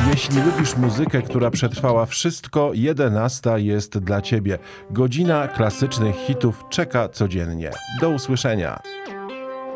Jeśli lubisz muzykę, która przetrwała wszystko, 11 jest dla Ciebie. Godzina klasycznych hitów czeka codziennie. Do usłyszenia.